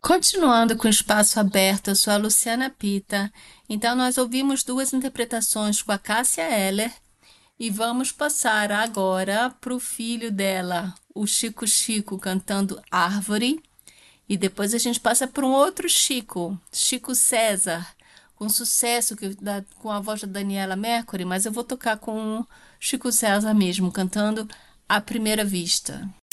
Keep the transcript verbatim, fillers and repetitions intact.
Continuando com o espaço aberto, eu sou a Luciana Pita. Então, nós ouvimos duas interpretações com a Cássia Eller e vamos passar agora para o filho dela, o Chico Chico, cantando Árvore. E depois a gente passa para um outro Chico, Chico César, com sucesso que, da- com a voz da Daniela Mercury, mas eu vou tocar com o Chico César mesmo, cantando À Primeira Vista.